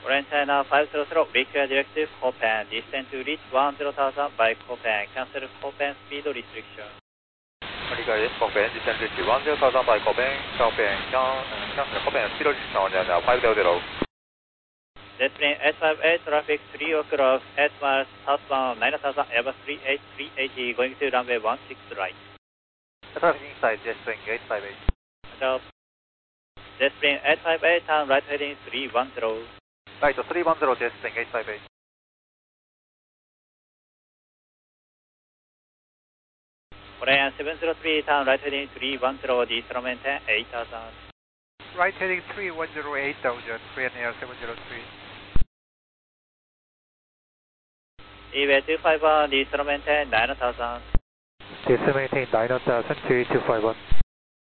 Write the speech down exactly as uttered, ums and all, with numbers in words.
Korean China five zero zero, require directive Copen, descend to reach one zero thousand by Copen, cancel Copen speed restriction. Require Copen, descend to reach one zero thousand by Copen, Copen, cancel Copen speed restriction on five zero zero. Jetplane eight five eight, traffic three o'clock, eight miles southbound nine thousand, Airbus three eight three eighty, going to runway one six right. Traffic inside, jetplane eight five eight. Hello. Jetplane eight five eight, turn right heading three one zero. Right, three one zero, jetplane eight five eight. Korean seven zero three, turn right heading three one zero, Eastern maintain eight thousand. Right heading three one zero, eight thousand, Korean Air seven zero three. Eway two five one, Eastern maintain nine thousand. Eastern maintain nine thousand, three two five one.